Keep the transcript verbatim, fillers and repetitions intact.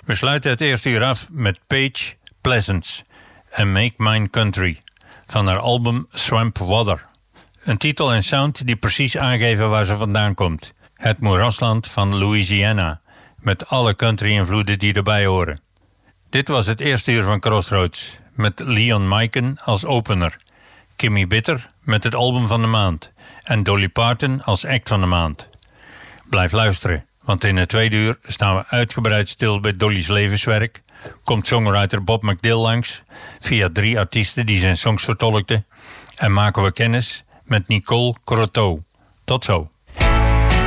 We sluiten het eerste uur af met Paige Pleasance en Make Mine Country van haar album Swamp Water. Een titel en sound die precies aangeven waar ze vandaan komt. Het moerasland van Louisiana, met alle country-invloeden die erbij horen. Dit was het eerste uur van Crossroads, met Leon Maiken als opener, Kimmy Bitter met het album van de maand en Dolly Parton als act van de maand. Blijf luisteren, want in het tweede uur staan we uitgebreid stil bij Dolly's levenswerk, komt songwriter Bob McDill langs via drie artiesten die zijn songs vertolkten en maken we kennis met Nicole Croteau. Tot zo.